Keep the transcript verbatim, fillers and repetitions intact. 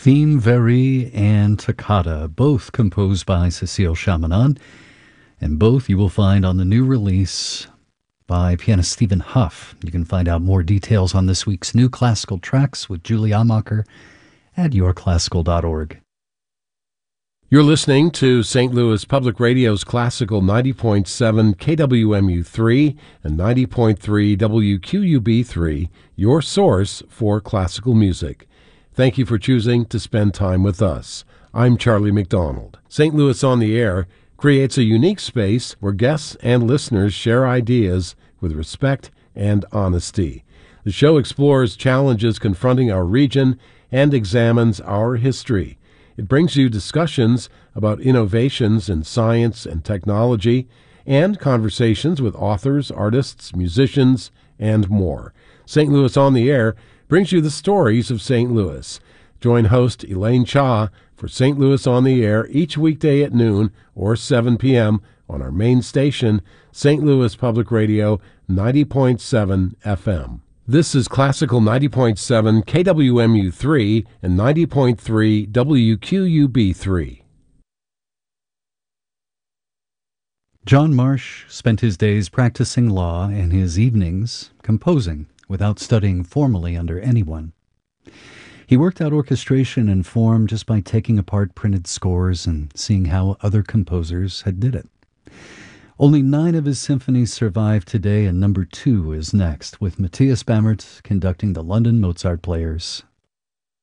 Theme Very and Toccata, both composed by Cécile Chaminade, and both you will find on the new release by pianist Stephen Huff. You can find out more details on this week's new classical tracks with Julie Amacher at your classical dot org. You're listening to Saint Louis Public Radio's Classical ninety point seven K W M U three and ninety point three W Q U B three, your source for classical music. Thank you for choosing to spend time with us. I'm Charlie McDonald. Saint Louis on the Air creates a unique space where guests and listeners share ideas with respect and honesty. The show explores challenges confronting our region and examines our history. It brings you discussions about innovations in science and technology and conversations with authors, artists, musicians, and more. Saint Louis on the Air brings you the stories of Saint Louis. Join host Elaine Cha for Saint Louis on the Air each weekday at noon or seven p.m. on our main station, Saint Louis Public Radio ninety point seven F M. This is Classical ninety point seven K W M U three and ninety point three W Q U B three. John Marsh spent his days practicing law and his evenings composing without studying formally under anyone. He worked out orchestration and form just by taking apart printed scores and seeing how other composers had did it. Only nine of his symphonies survive today, and number two is next, with Matthias Bamert conducting the London Mozart Players